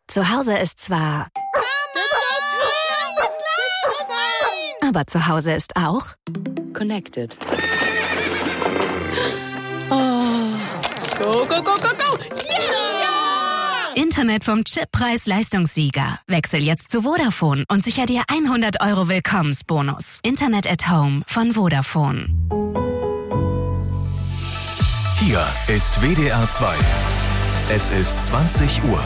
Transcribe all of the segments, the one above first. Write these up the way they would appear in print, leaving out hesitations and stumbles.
Zu Hause ist zwar... Aber zu Hause ist auch... Connected. Oh. Go, go, go, go, go! Yeah! Internet vom Chip Preis-Leistungssieger. Wechsel jetzt zu Vodafone und sicher dir 100 € Willkommensbonus. Internet at Home von Vodafone. Hier ist WDR 2. Es ist 20 Uhr.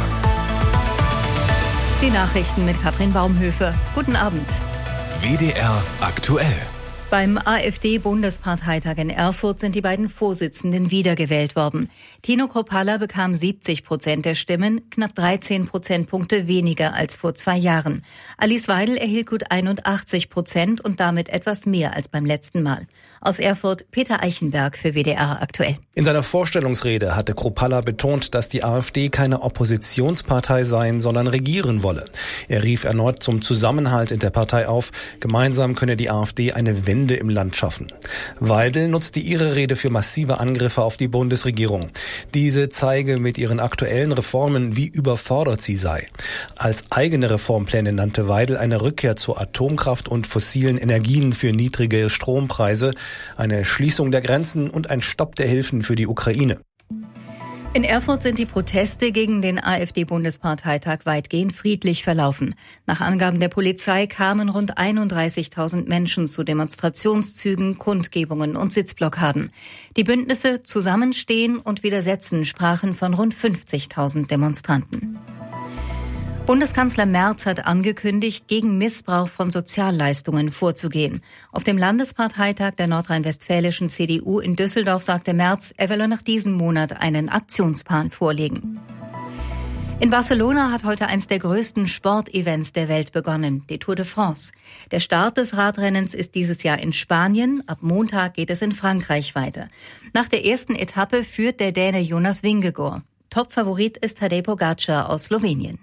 Die Nachrichten mit Katrin Baumhöfe. Guten Abend. WDR aktuell. Beim AfD-Bundesparteitag in Erfurt sind die beiden Vorsitzenden wiedergewählt worden. Tino Kruppalla bekam 70% der Stimmen, knapp 13 Prozentpunkte weniger als vor 2 Jahren. Alice Weidel erhielt gut 81% und damit etwas mehr als beim letzten Mal. Aus Erfurt Peter Eichenberg für WDR aktuell. In seiner Vorstellungsrede hatte Kruppalla betont, dass die AfD keine Oppositionspartei sein, sondern regieren wolle. Er rief erneut zum Zusammenhalt in der Partei auf. Gemeinsam könne die AfD eine Wende im Land schaffen. Weidel nutzte ihre Rede für massive Angriffe auf die Bundesregierung. Diese zeige mit ihren aktuellen Reformen, wie überfordert sie sei. Als eigene Reformpläne nannte Weidel eine Rückkehr zur Atomkraft und fossilen Energien für niedrige Strompreise, eine Schließung der Grenzen und ein Stopp der Hilfen für die Ukraine. In Erfurt sind die Proteste gegen den AfD-Bundesparteitag weitgehend friedlich verlaufen. Nach Angaben der Polizei kamen rund 31.000 Menschen zu Demonstrationszügen, Kundgebungen und Sitzblockaden. Die Bündnisse Zusammenstehen und Widersetzen sprachen von rund 50.000 Demonstranten. Bundeskanzler Merz hat angekündigt, gegen Missbrauch von Sozialleistungen vorzugehen. Auf dem Landesparteitag der nordrhein-westfälischen CDU in Düsseldorf sagte Merz, er wolle noch diesen Monat einen Aktionsplan vorlegen. In Barcelona hat heute eines der größten Sportevents der Welt begonnen, die Tour de France. Der Start des Radrennens ist dieses Jahr in Spanien, ab Montag geht es in Frankreich weiter. Nach der ersten Etappe führt der Däne Jonas Vingegaard. Topfavorit ist Tadej Pogačar aus Slowenien.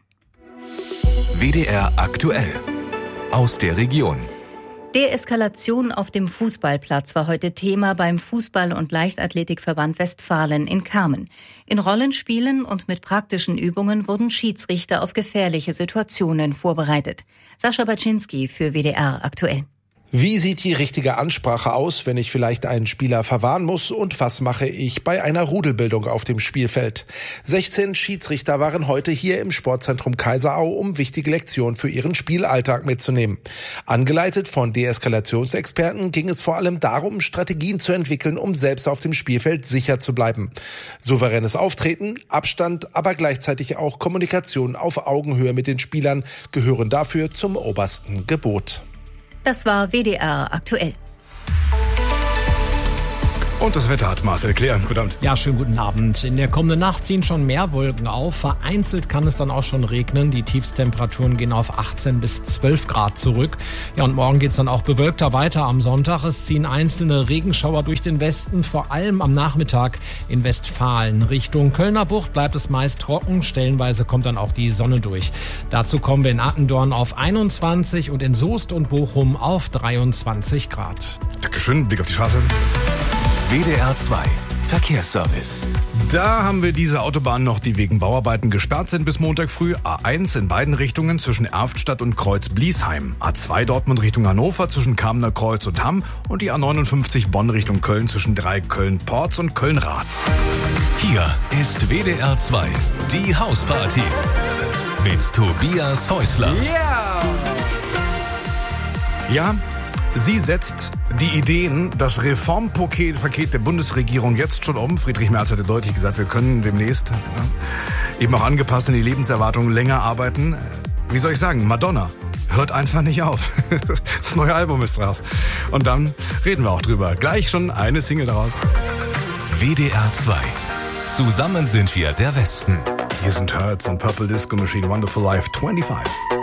WDR aktuell. Aus der Region. Deeskalation auf dem Fußballplatz war heute Thema beim Fußball- und Leichtathletikverband Westfalen in Kamen. In Rollenspielen und mit praktischen Übungen wurden Schiedsrichter auf gefährliche Situationen vorbereitet. Sascha Baczynski für WDR aktuell. Wie sieht die richtige Ansprache aus, wenn ich vielleicht einen Spieler verwahren muss? Und was mache ich bei einer Rudelbildung auf dem Spielfeld? 16 Schiedsrichter waren heute hier im Sportzentrum Kaiserau, um wichtige Lektionen für ihren Spielalltag mitzunehmen. Angeleitet von Deeskalationsexperten ging es vor allem darum, Strategien zu entwickeln, um selbst auf dem Spielfeld sicher zu bleiben. Souveränes Auftreten, Abstand, aber gleichzeitig auch Kommunikation auf Augenhöhe mit den Spielern gehören dafür zum obersten Gebot. Das war WDR aktuell. Und das Wetter hat Marcel Klären. Guten Abend. Ja, schönen guten Abend. In der kommenden Nacht ziehen schon mehr Wolken auf. Vereinzelt kann es dann auch schon regnen. Die Tiefstemperaturen gehen auf 18 bis 12 Grad zurück. Ja, und morgen geht's dann auch bewölkter weiter am Sonntag. Es ziehen einzelne Regenschauer durch den Westen, vor allem am Nachmittag in Westfalen. Richtung Kölner Bucht bleibt es meist trocken. Stellenweise kommt dann auch die Sonne durch. Dazu kommen wir in Attendorn auf 21 und in Soest und Bochum auf 23 Grad. Dankeschön. Blick auf die Straße. WDR 2 Verkehrsservice. Da haben wir diese Autobahnen noch, die wegen Bauarbeiten gesperrt sind bis Montag früh. A1 in beiden Richtungen zwischen Erftstadt und Kreuz-Bliesheim. A2 Dortmund Richtung Hannover zwischen Kamener Kreuz und Hamm. Und die A59 Bonn Richtung Köln zwischen Köln-Porz und Köln-Rath. Hier ist WDR 2 die Hausparty mit Tobias Häusler. Ja, sie setzt die Ideen, das Reformpaket der Bundesregierung jetzt schon um. Friedrich Merz hatte deutlich gesagt, wir können demnächst eben auch angepasst an die Lebenserwartung länger arbeiten. Wie soll ich sagen, Madonna hört einfach nicht auf. Das neue Album ist raus. Und dann reden wir auch drüber. Gleich schon eine Single daraus. WDR 2. Zusammen sind wir der Westen. Hier sind Hertz und Purple Disco Machine, Wonderful Life 25.